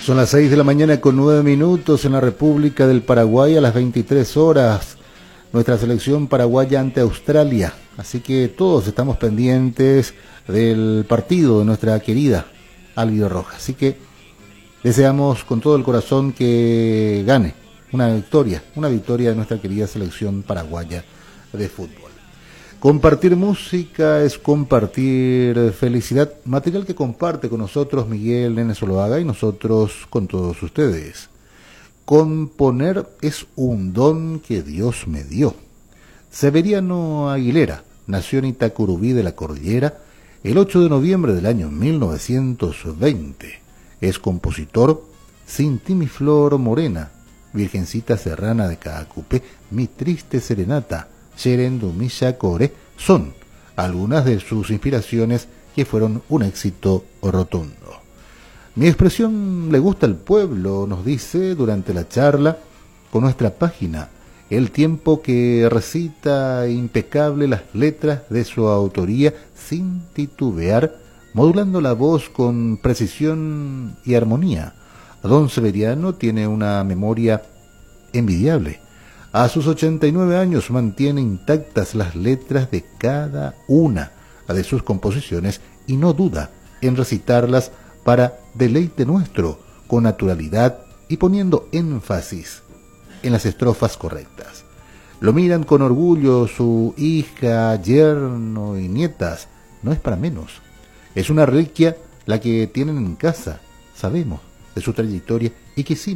Son las 6 de la mañana con 9 minutos en la República del Paraguay, a las 23 horas. Nuestra selección paraguaya ante Australia. Así que todos estamos pendientes del partido de nuestra querida albirroja. Así que deseamos con todo el corazón que gane una victoria de nuestra querida selección paraguaya de fútbol. Compartir música es compartir felicidad, material que comparte con nosotros Miguel Nene Zuluaga y nosotros con todos ustedes. Componer es un don que Dios me dio. Severiano Aguilera nació en Itacurubí de la Cordillera el 8 de noviembre del año 1920. Es compositor. Sin ti mi flor morena, Virgencita Serrana de Caacupé, Mi triste serenata, Sherendo Core, son algunas de sus inspiraciones que fueron un éxito rotundo. Mi expresión le gusta al pueblo, nos dice durante la charla con nuestra página, el tiempo que recita impecable las letras de su autoría sin titubear, modulando la voz con precisión y armonía. Don Severiano tiene una memoria envidiable. A sus 89 años mantiene intactas las letras de cada una de sus composiciones y no duda en recitarlas para deleite nuestro, con naturalidad y poniendo énfasis en las estrofas correctas. Lo miran con orgullo su hija, yerno y nietas. No es para menos. Es una reliquia la que tienen en casa. Sabemos de su trayectoria y que sí